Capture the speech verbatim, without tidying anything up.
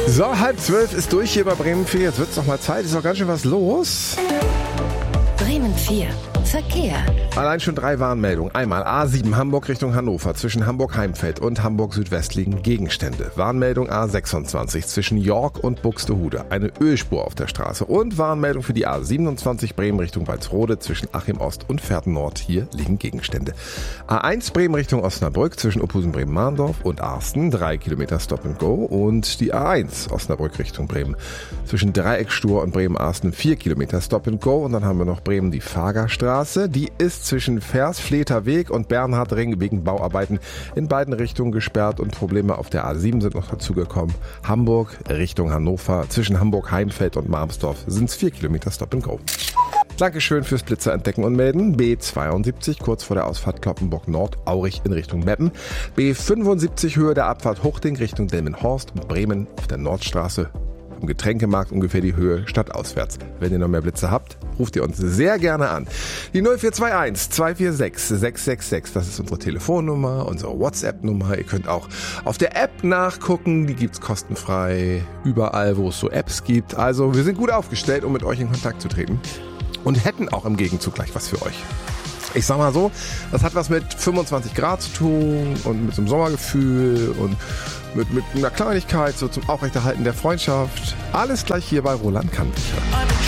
So, halb zwölf ist durch hier bei Bremen vier. Jetzt wird's doch mal Zeit. Ist doch ganz schön was los. Bremen vier. Verkehr. Allein schon drei Warnmeldungen. Einmal A sieben Hamburg Richtung Hannover. Zwischen Hamburg-Heimfeld und Hamburg-Südwest liegen Gegenstände. Warnmeldung A sechsundzwanzig zwischen York und Buxtehude. Eine Ölspur auf der Straße. Und Warnmeldung für die A siebenundzwanzig Bremen Richtung Walsrode. Zwischen Achim Ost und Verden Nord. Hier liegen Gegenstände. A eins Bremen Richtung Osnabrück. Zwischen Opusen-Bremen-Mahndorf und Arsten. Drei Kilometer Stop and Go. Und die A eins Osnabrück Richtung Bremen. Zwischen Dreieckstur und Bremen-Arsten. Vier Kilometer Stop and Go. Und dann haben wir noch Bremen die Fagerstraße. Die ist zwischen Vers-Fleter Weg und Bernhardring wegen Bauarbeiten in beiden Richtungen gesperrt und Probleme auf der A sieben sind noch dazugekommen. Hamburg Richtung Hannover, zwischen Hamburg-Heimfeld und Marmsdorf sind es vier Kilometer Stop and Go. Dankeschön fürs Blitzer entdecken und melden. B zweiundsiebzig kurz vor der Ausfahrt Kloppenburg Nord, Aurich in Richtung Meppen. B fünfundsiebzig Höhe der Abfahrt Huchting Richtung Delmenhorst und Bremen auf der Nordstraße. Im Getränkemarkt ungefähr die Höhe stadtauswärts. Wenn ihr noch mehr Blitze habt, ruft ihr uns sehr gerne an. Die null vier zwei eins zwei vier sechs sechs sechs sechs, das ist unsere Telefonnummer, unsere WhatsApp-Nummer. Ihr könnt auch auf der App nachgucken, die gibt's kostenfrei überall, wo es so Apps gibt. Also wir sind gut aufgestellt, um mit euch in Kontakt zu treten und hätten auch im Gegenzug gleich was für euch. Ich sag mal so, das hat was mit fünfundzwanzig Grad zu tun und mit so einem Sommergefühl und mit, mit einer Kleinigkeit so zum Aufrechterhalten der Freundschaft. Alles gleich hier bei Roland Kannwicher.